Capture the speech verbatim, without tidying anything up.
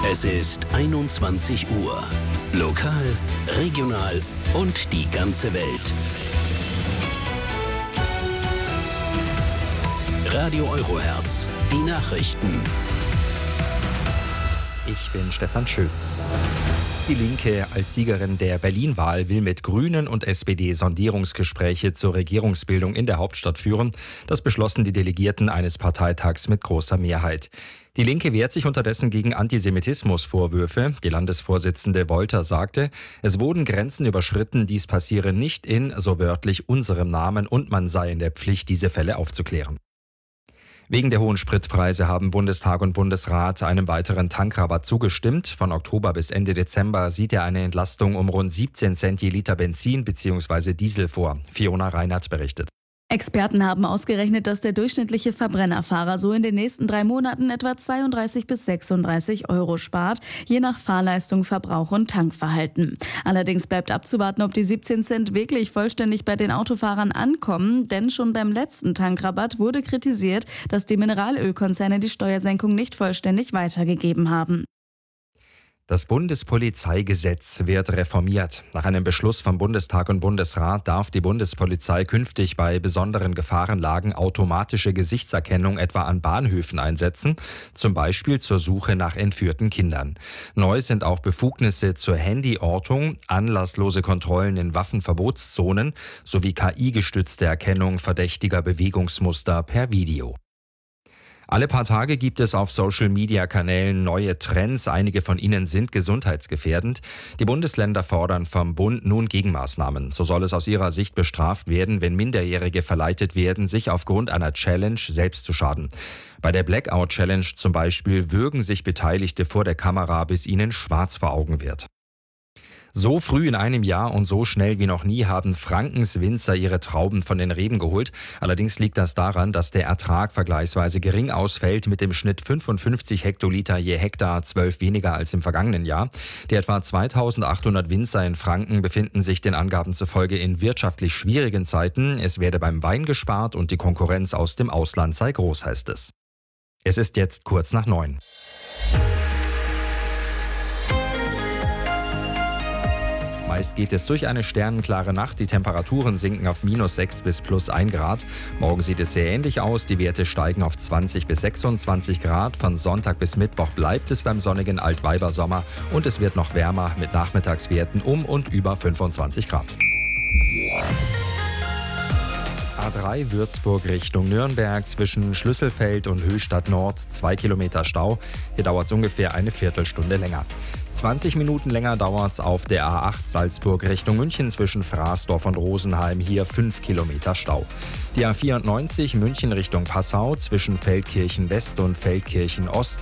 Es ist einundzwanzig Uhr. Lokal, regional und die ganze Welt. Radio Eurohertz, die Nachrichten. Ich bin Stefan Schötz. Die Linke als Siegerin der Berlin-Wahl will mit Grünen und S P D Sondierungsgespräche zur Regierungsbildung in der Hauptstadt führen. Das beschlossen die Delegierten eines Parteitags mit großer Mehrheit. Die Linke wehrt sich unterdessen gegen Antisemitismusvorwürfe. Die Landesvorsitzende Wolter sagte, es wurden Grenzen überschritten, dies passiere nicht in, so wörtlich, unserem Namen und man sei in der Pflicht, diese Fälle aufzuklären. Wegen der hohen Spritpreise haben Bundestag und Bundesrat einem weiteren Tankrabatt zugestimmt. Von Oktober bis Ende Dezember sieht er eine Entlastung um rund siebzehn Cent je Liter Benzin bzw. Diesel vor. Fiona Reinhardt berichtet. Experten haben ausgerechnet, dass der durchschnittliche Verbrennerfahrer so in den nächsten drei Monaten etwa zweiunddreißig bis sechsunddreißig Euro spart, je nach Fahrleistung, Verbrauch und Tankverhalten. Allerdings bleibt abzuwarten, ob die siebzehn Cent wirklich vollständig bei den Autofahrern ankommen, denn schon beim letzten Tankrabatt wurde kritisiert, dass die Mineralölkonzerne die Steuersenkung nicht vollständig weitergegeben haben. Das Bundespolizeigesetz wird reformiert. Nach einem Beschluss vom Bundestag und Bundesrat darf die Bundespolizei künftig bei besonderen Gefahrenlagen automatische Gesichtserkennung etwa an Bahnhöfen einsetzen, zum Beispiel zur Suche nach entführten Kindern. Neu sind auch Befugnisse zur Handyortung, anlasslose Kontrollen in Waffenverbotszonen sowie K I-gestützte Erkennung verdächtiger Bewegungsmuster per Video. Alle paar Tage gibt es auf Social-Media-Kanälen neue Trends. Einige von ihnen sind gesundheitsgefährdend. Die Bundesländer fordern vom Bund nun Gegenmaßnahmen. So soll es aus ihrer Sicht bestraft werden, wenn Minderjährige verleitet werden, sich aufgrund einer Challenge selbst zu schaden. Bei der Blackout-Challenge zum Beispiel würgen sich Beteiligte vor der Kamera, bis ihnen schwarz vor Augen wird. So früh in einem Jahr und so schnell wie noch nie haben Frankens Winzer ihre Trauben von den Reben geholt. Allerdings liegt das daran, dass der Ertrag vergleichsweise gering ausfällt, mit dem Schnitt fünfundfünfzig Hektoliter je Hektar, zwölf weniger als im vergangenen Jahr. Die etwa zweitausendachthundert Winzer in Franken befinden sich den Angaben zufolge in wirtschaftlich schwierigen Zeiten. Es werde beim Wein gespart und die Konkurrenz aus dem Ausland sei groß, heißt es. Es ist jetzt kurz nach neun. Meist geht es durch eine sternenklare Nacht. Die Temperaturen sinken auf minus sechs bis plus ein Grad. Morgen sieht es sehr ähnlich aus. Die Werte steigen auf zwanzig bis sechsundzwanzig Grad. Von Sonntag bis Mittwoch bleibt es beim sonnigen Altweibersommer und es wird noch wärmer mit Nachmittagswerten um und über fünfundzwanzig Grad. A drei Würzburg Richtung Nürnberg zwischen Schlüsselfeld und Höchstadt Nord, zwei Kilometer Stau. Hier dauert es ungefähr eine Viertelstunde länger. zwanzig Minuten länger dauert es auf der A acht Salzburg Richtung München zwischen Fraßdorf und Rosenheim, hier fünf Kilometer Stau. Die A vierundneunzig München Richtung Passau zwischen Feldkirchen West und Feldkirchen Ost.